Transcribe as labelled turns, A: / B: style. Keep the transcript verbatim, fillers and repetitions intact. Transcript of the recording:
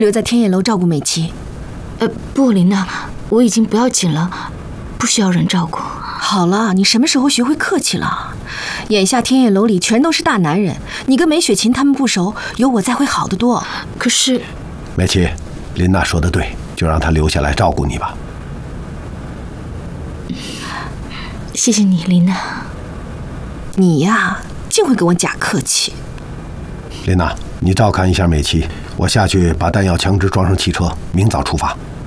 A: 留在天野楼照顾美琪。
B: 呃，不，琳娜，我已经不要紧了，不需要人照顾。
A: 好了，你什么时候学会客气了？眼下天野楼里全都是大男人，你跟梅雪琴他们不熟，有我在会好得多。
B: 可是，
C: 美琪，琳娜说的对，就让她留下来照顾你吧。
B: 谢谢你，琳娜。
A: 你呀，净会跟我假客气。
C: 琳娜，你照看一下美琪，我下去把弹药枪支装上汽车，明早出发。